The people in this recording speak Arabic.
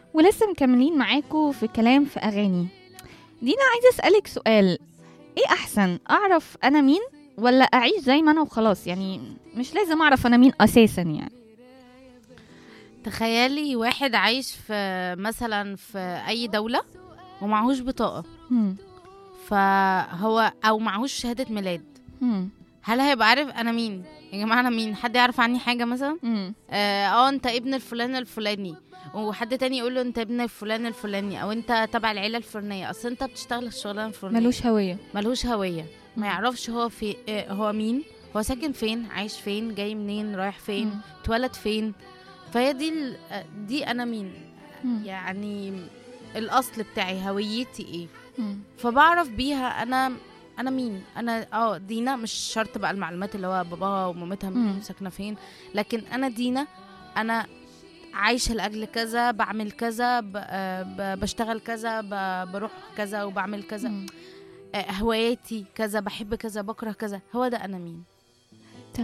ولسه مكملين معاكم في كلام في أغاني. دينا، عايزة أسألك سؤال. إيه أحسن، أعرف أنا مين ولا أعيش زي ما أنا وخلاص؟ يعني مش لازم أعرف أنا مين أساسا يعني. تخيلي واحد عايش في مثلا في اي دولة ومعهوش بطاقة، هم. فهو او معهوش شهادة ميلاد. هم. هل هيبقى عارف انا مين؟ يا جماعة انا مين؟ حد يعرف عني حاجة مثلا؟ هم. انت ابن الفلان الفلاني، وحد تاني يقول له انت ابن الفلان الفلاني، او انت تبع العيلة الفلانية، اصل انت بتشتغل الشغلانة الفلانية. ملوش هوية. ملهوش هوية، مم. ما يعرفش هو في هو مين، هو ساكن فين، عايش فين، جاي منين، رايح فين، هم. اتولد فين. فهي دي دي انا مين هم. يعني، الاصل بتاعي، هويتي ايه. هم. فبعرف بيها انا مين. انا دينا، مش شرط بقى المعلومات اللي هو باباها ومامتها مين، ساكنه فين، لكن انا دينا، انا عايشه لاجل كذا، بعمل كذا، بشتغل كذا، بروح كذا وبعمل كذا، هم. هواياتي كذا، بحب كذا، بكره كذا. هو ده انا مين.